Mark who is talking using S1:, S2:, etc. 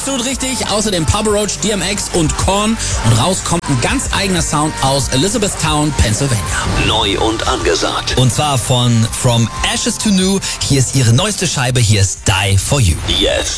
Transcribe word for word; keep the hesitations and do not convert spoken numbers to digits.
S1: Absolut richtig. Außerdem Papa Roach, D M X und Korn. Und raus kommt ein ganz eigener Sound aus Elizabethtown, Pennsylvania.
S2: Neu und angesagt.
S3: Und zwar von From Ashes to New. Hier ist ihre neueste Scheibe. Hier ist Die For You.
S2: Jetzt